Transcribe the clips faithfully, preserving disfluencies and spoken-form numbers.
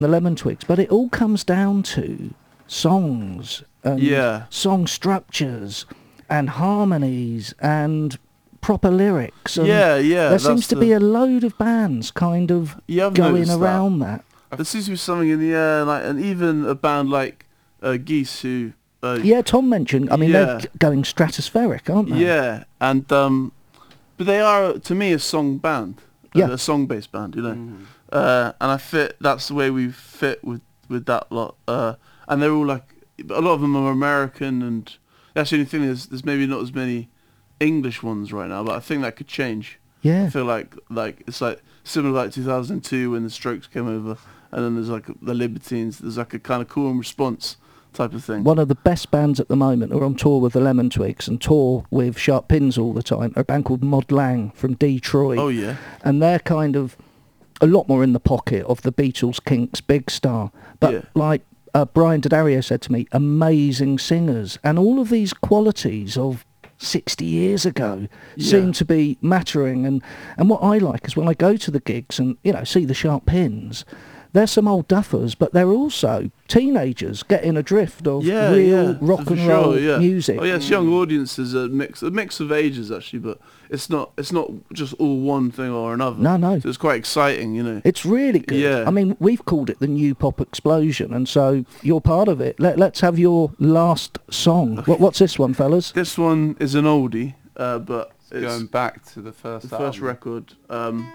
the Lemon Twigs, but it all comes down to songs and Yeah. song structures and harmonies and proper lyrics. And Yeah, yeah. there seems to the, be a load of bands kind of yeah, I've going noticed that. around that. There seems to be something in the air, like, and even a band like uh, Geese, who, uh, Yeah, Tom mentioned, I mean, Yeah. they're g- going stratospheric, aren't they? yeah, and um, but they are to me a song band, Yeah. a song-based band, you know, uh, and I fit. That's the way we fit with with that lot, uh, and they're all like, a lot of them are American, and that's the only thing is there's maybe not as many English ones right now, but I think that could change. Yeah. I feel like like it's like similar like two thousand two when the Strokes came over, and then there's like the Libertines. There's like a kind of call and response type of thing. One of the best bands at the moment are on tour with the Lemon Twigs and tour with Sharp Pins all the time. A band called Mod Lang from Detroit. Oh yeah, And they're kind of a lot more in the pocket of the Beatles, Kinks, Big Star. But Yeah. like uh, Brian Daddario said to me, amazing singers. And all of these qualities of sixty years ago Yeah. seem to be mattering. And, and what I like is when I go to the gigs and, you know, see the Sharp Pins, they're some old duffers, but they're also teenagers getting a drift of yeah, real yeah, rock for and sure, roll yeah. music. Oh yeah, it's young audiences, a mix, a mix of ages actually, but it's not it's not just all one thing or another. No, no. So it's quite exciting, you know. It's really good. Yeah. I mean, we've called it the new pop explosion, and so you're part of it. Let, let's have your last song. What, what's this one, fellas? This one is an oldie, uh, but it's Going back to the first the first album. record. Um,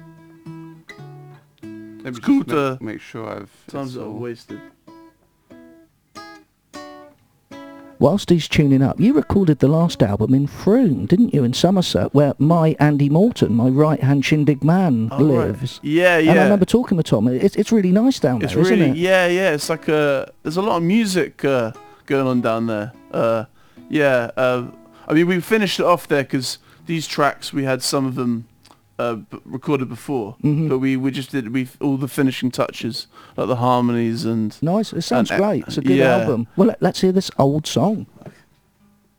Let me It's called, just ma- uh, make sure I've... times it's that are all- wasted. Whilst he's tuning up, you recorded the last album in Frome, didn't you, in Somerset, where my Andy Morton, my right-hand shindig man, Oh, right. lives. Yeah, yeah. And I remember talking with Tom. It's, it's really nice down It's there, isn't really, it? yeah, yeah. It's like a, there's a lot of music uh, going on down there. Uh, yeah, uh, I mean, we finished it off there because these tracks, we had some of them uh, b- recorded before, Mhm. but we, we just did we all the finishing touches, like the harmonies and... Nice. It sounds And, uh, great. It's a good yeah. album. Well, let, let's hear this old song.